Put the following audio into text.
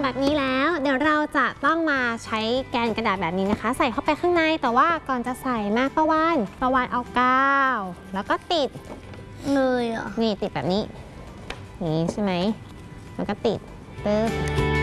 แบบนี้แล้วเดี๋ยวเราจะต้องมาใช้แกนกระดาษแบบนี้นะคะใส่เข้าไปข้างในแต่ว่าก่อนจะใส่มาประวานเอากาวแล้วก็ติดเลยอ่ะนี่ติดแบบนี้นี่ใช่ไหมแล้วก็ติดปึ๊บ